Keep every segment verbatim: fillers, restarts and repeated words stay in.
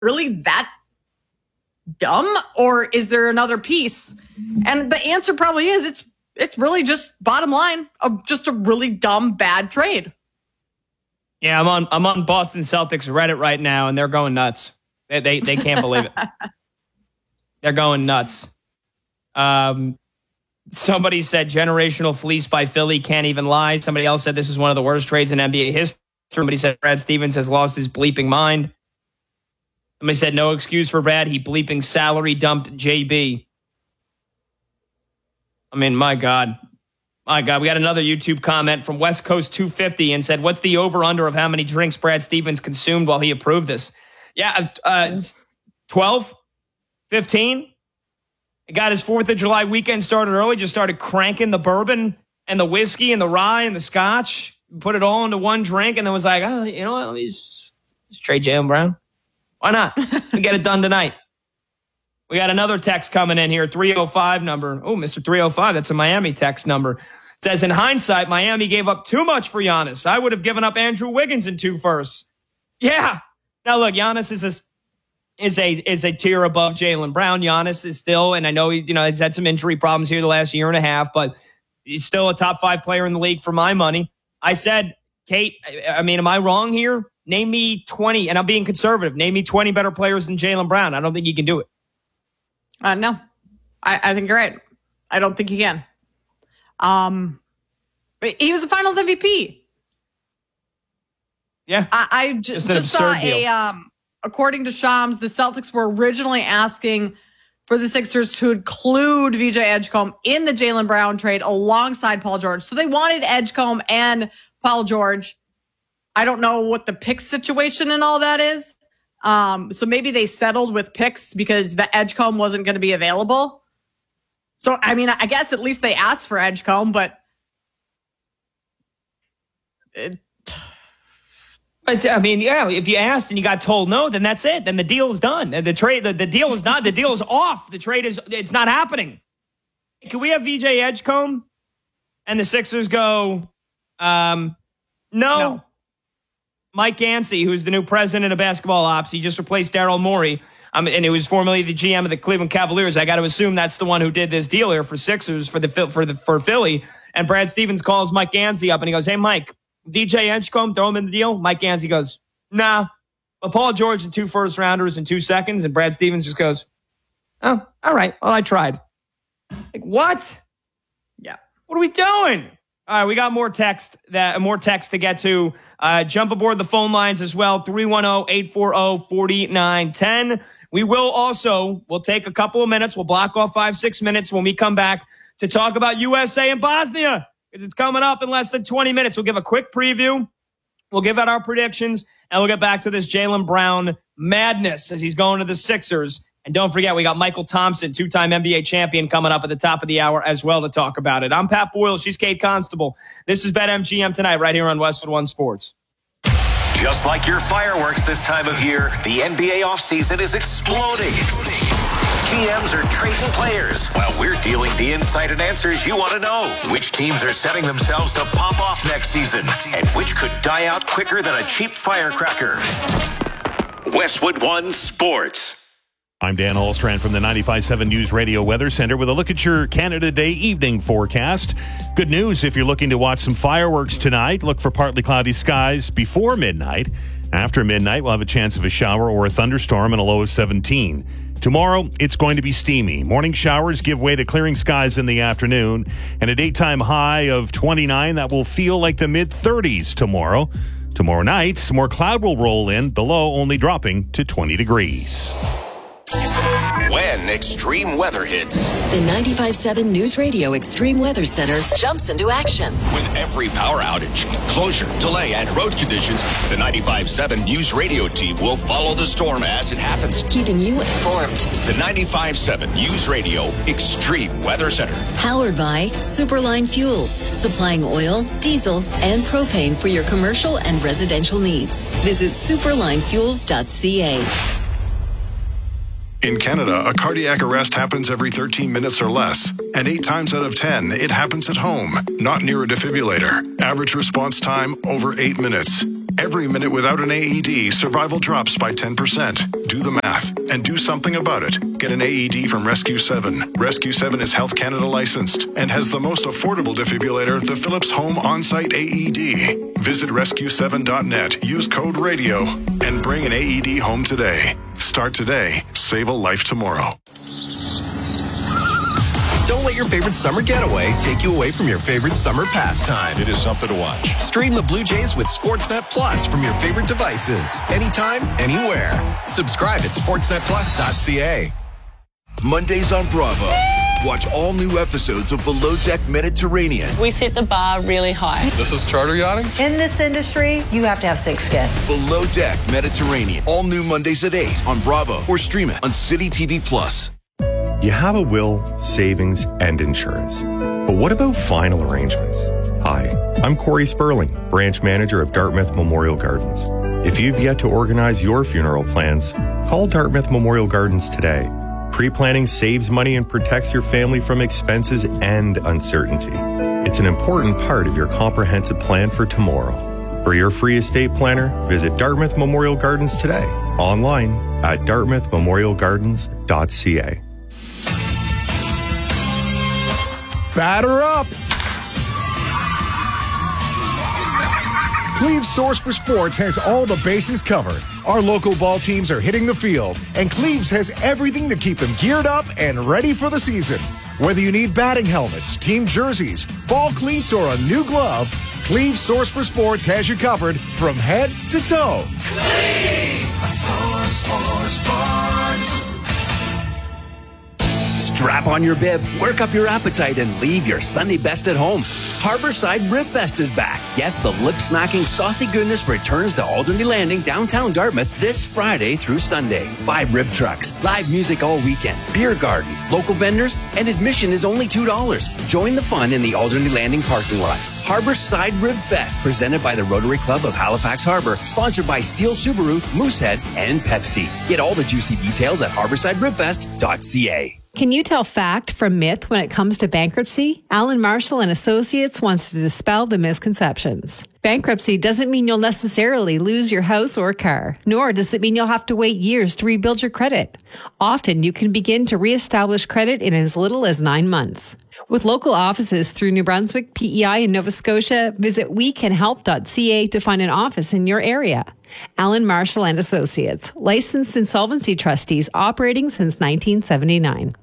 really that dumb, or is there another piece? And the answer probably is it's it's really just bottom line of just a really dumb, bad trade. Yeah, I'm on I'm on Boston Celtics Reddit right now, and they're going nuts. They they, they can't believe it. They're going nuts. Um, somebody said generational fleece by Philly, can't even lie. Somebody else said this is one of the worst trades in N B A history. Somebody said Brad Stevens has lost his bleeping mind. Somebody said no excuse for Brad. He bleeping salary dumped J B. I mean, my God. My God. We got another YouTube comment from West Coast two fifty and said, what's the over-under of how many drinks Brad Stevens consumed while he approved this? Yeah, uh, twelve, fifteen. He got his fourth of July weekend started early, just started cranking the bourbon and the whiskey and the rye and the scotch, put it all into one drink, and then was like, oh, you know what, let me just, just trade Jaylen Brown. Why not? We get it done tonight. We got another text coming in here, three oh five number. Oh, Mister three oh five, that's a Miami text number. It says, in hindsight, Miami gave up too much for Giannis. I would have given up Andrew Wiggins in two firsts. Yeah. Now, look, Giannis is a, is a, is a tier above Jaylen Brown. Giannis is still, and I know he, you know, he's had some injury problems here the last year and a half, but he's still a top five player in the league for my money. I said, Kate, I mean, am I wrong here? Name me twenty, and I'm being conservative. Name me twenty better players than Jaylen Brown. I don't think you can do it. Uh, no, I, I think you're right. I don't think you can. Um, he was a Finals M V P. Yeah, I, I j- just, just saw deal. a. Um, according to Shams, the Celtics were originally asking for the Sixers to include V J Edgecombe in the Jaylen Brown trade alongside Paul George. So they wanted Edgecombe and Paul George. I don't know what the pick situation and all that is. Um, so maybe they settled with picks because the Edgecombe wasn't going to be available. So, I mean, I guess at least they asked for Edgecombe, but it, But I mean, yeah, if you asked and you got told no, then that's it. Then the deal is done. The trade, the, the deal is not, the deal is off. The trade is, it's not happening. Can we have V J Edgecombe and the Sixers go, um, no. no. Mike Yancey, who's the new president of basketball ops, he just replaced Daryl Morey, um, and he was formerly the G M of the Cleveland Cavaliers. I got to assume that's the one who did this deal here for Sixers for the for the for Philly. And Brad Stevens calls Mike Yancey up and he goes, "Hey, Mike, V J Edgecombe, throw him in the deal." Mike Yancey goes, "Nah, but Paul George and two first rounders in two seconds." And Brad Stevens just goes, "Oh, all right. Well, I tried." Like, what? Yeah. What are we doing? All right, we got more text that more text to get to. Uh, jump aboard the phone lines as well, three one zero, eight four zero, four nine one zero. We will also, we'll take a couple of minutes. We'll block off five, six minutes when we come back to talk about U S A and Bosnia, because it's coming up in less than twenty minutes. We'll give a quick preview. We'll give out our predictions, and we'll get back to this Jaylen Brown madness as he's going to the Sixers. And don't forget, we got Michael Thompson, two-time N B A champion, coming up at the top of the hour as well to talk about it. I'm Pat Boyle. She's Kate Constable. This is BetMGM Tonight right here on Westwood One Sports. Just like your fireworks this time of year, the N B A offseason is exploding. G Ms are trading players while we're dealing the insight and answers you want to know. Which teams are setting themselves to pop off next season and which could die out quicker than a cheap firecracker. Westwood One Sports. I'm Dan Holstrand from the ninety-five point seven News Radio Weather Center with a look at your Canada Day evening forecast. Good news if you're looking to watch some fireworks tonight. Look for partly cloudy skies before midnight. After midnight, we'll have a chance of a shower or a thunderstorm and a low of seventeen. Tomorrow, it's going to be steamy. Morning showers give way to clearing skies in the afternoon, and a daytime high of twenty-nine that will feel like the mid-thirties tomorrow. Tomorrow night, more cloud will roll in, the low only dropping to twenty degrees. When extreme weather hits, the ninety-five point seven News Radio Extreme Weather Center jumps into action. With every power outage, closure, delay, and road conditions, the ninety-five point seven News Radio team will follow the storm as it happens, keeping you informed. The ninety-five point seven News Radio Extreme Weather Center. Powered by Superline Fuels, supplying oil, diesel, and propane for your commercial and residential needs. Visit superline fuels dot c a. In Canada, a cardiac arrest happens every thirteen minutes or less, and eight times out of ten, it happens at home, not near a defibrillator. Average response time, over eight minutes. Every minute without an A E D, survival drops by ten percent. Do the math and do something about it. Get an A E D from Rescue seven. Rescue seven is Health Canada licensed and has the most affordable defibrillator, the Philips Home On-Site A E D. Visit rescue seven dot net, use code RADIO, and bring an A E D home today. Start today. Save a life tomorrow. Don't let your favorite summer getaway take you away from your favorite summer pastime. It is something to watch. Stream the Blue Jays with Sportsnet Plus from your favorite devices. Anytime, anywhere. Subscribe at sportsnet plus dot c a. Mondays on Bravo. Watch all new episodes of Below Deck Mediterranean. We set the bar really high. This is charter yachting? In this industry, you have to have thick skin. Below Deck Mediterranean. All new Mondays at eight on Bravo or stream it on City T V Plus. You have a will, savings, and insurance. But what about final arrangements? Hi, I'm Corey Sperling, branch manager of Dartmouth Memorial Gardens. If you've yet to organize your funeral plans, call Dartmouth Memorial Gardens today. Pre-planning saves money and protects your family from expenses and uncertainty. It's an important part of your comprehensive plan for tomorrow. For your free estate planner, visit Dartmouth Memorial Gardens today, online at dartmouth memorial gardens dot c a. Batter up! Cleve's Source for Sports has all the bases covered. Our local ball teams are hitting the field, and Cleve's has everything to keep them geared up and ready for the season. Whether you need batting helmets, team jerseys, ball cleats, or a new glove, Cleve's Source for Sports has you covered from head to toe. Cleve's Source for Sports. Strap on your bib, work up your appetite, and leave your Sunday best at home. Harborside Rib Fest is back. Yes, the lip-smacking saucy goodness returns to Alderney Landing, downtown Dartmouth, this Friday through Sunday. Five rib trucks, live music all weekend, beer garden, local vendors, and admission is only two dollars. Join the fun in the Alderney Landing parking lot. Harborside Rib Fest, presented by the Rotary Club of Halifax Harbor, sponsored by Steel Subaru, Moosehead, and Pepsi. Get all the juicy details at harborside rib fest dot c a. Can you tell fact from myth when it comes to bankruptcy? Alan Marshall and Associates wants to dispel the misconceptions. Bankruptcy doesn't mean you'll necessarily lose your house or car, nor does it mean you'll have to wait years to rebuild your credit. Often you can begin to reestablish credit in as little as nine months. With local offices through New Brunswick, P E I, and Nova Scotia, visit we can help dot c a to find an office in your area. Alan Marshall and Associates, licensed insolvency trustees operating since nineteen seventy-nine.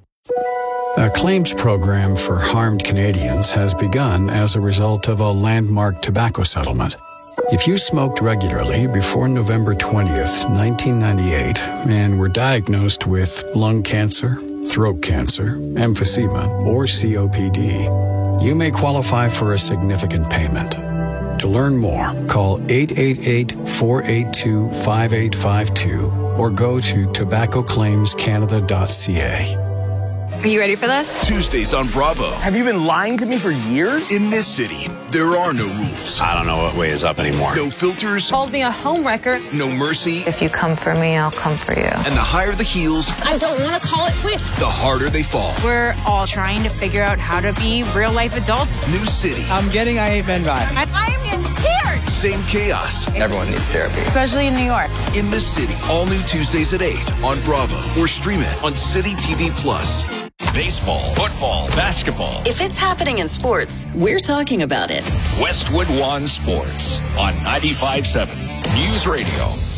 A claims program for harmed Canadians has begun as a result of a landmark tobacco settlement. If you smoked regularly before November twentieth, nineteen ninety-eight, and were diagnosed with lung cancer, throat cancer, emphysema, or C O P D, you may qualify for a significant payment. To learn more, call eight eight eight, four eight two, five eight five two or go to tobacco claims canada dot c a. Are you ready for this? Tuesdays on Bravo. Have you been lying to me for years? In this city, there are no rules. I don't know what way is up anymore. No filters. Called me a homewrecker. No mercy. If you come for me, I'll come for you. And the higher the heels, I don't want to call it quits. The harder they fall. We're all trying to figure out how to be real life adults. New city. I'm getting I Hate Men vibe. I'm in tears. Same chaos. Everyone needs therapy. Especially in New York. In this city, all new Tuesdays at eight on Bravo or stream it on City T V Plus. Baseball, football, basketball. If it's happening in sports, we're talking about it. Westwood One Sports on ninety-five point seven News Radio.